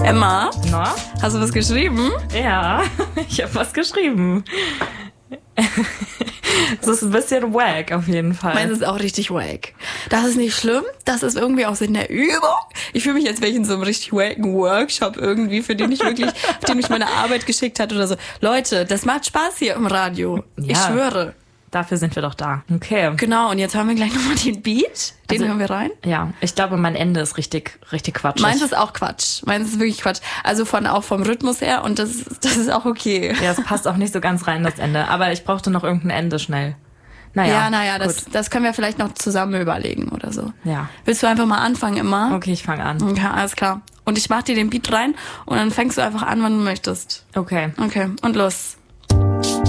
Emma, Na? hast du was geschrieben? Ja, ich habe was geschrieben. Das ist ein bisschen wack auf jeden Fall. Meins ist auch richtig wack. Das ist nicht schlimm. Das ist irgendwie auch Sinn der Übung. Ich fühle mich, als wäre ich in so einem richtig wacken Workshop irgendwie, für den ich wirklich, auf den mich meine Arbeit geschickt hat oder so. Leute, das macht Spaß hier im Radio. Ja. Ich schwöre. Dafür sind wir doch da. Okay. Genau, und jetzt hören wir gleich nochmal den Beat. Den Also, hören wir rein. Ja, ich glaube, mein Ende ist richtig quatschig. Meins ist auch Quatsch. Meins ist wirklich Quatsch. Also auch vom Rhythmus her und das ist auch okay. Ja, es passt auch nicht so ganz rein, das Ende. Aber ich brauchte noch irgendein Ende schnell. Naja, gut. das können wir vielleicht noch zusammen überlegen oder so. Ja. Willst du einfach mal anfangen immer? Okay, ich fange an. Okay, alles klar. Und ich mach dir den Beat rein und dann fängst du einfach an, wann du möchtest. Okay. Okay, und los.